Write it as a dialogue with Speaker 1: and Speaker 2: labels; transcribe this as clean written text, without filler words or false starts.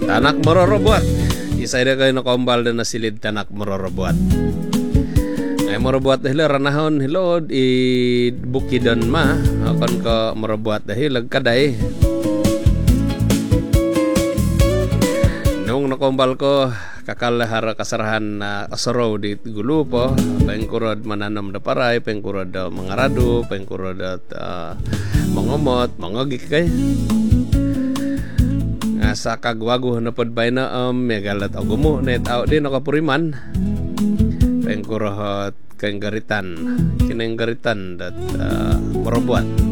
Speaker 1: Tanak mororobuat. Isay na kayo nakombal na nasilid tanak mororobuat. Ay morobuat dahil ranahon hilod i bukidon ma akon ko morobuat dahil lagkaday. Nung nakombal ko kakalahara kasarahan na asaraw di gulupo pengkurod mananam da paray pengkurod da mangarado pengkurod da mangomot mangogik kay nga sa kagwago na podbay na megalat agumo net out din nakapuriman pengkurot keng garitan kineng garitan dat morobuat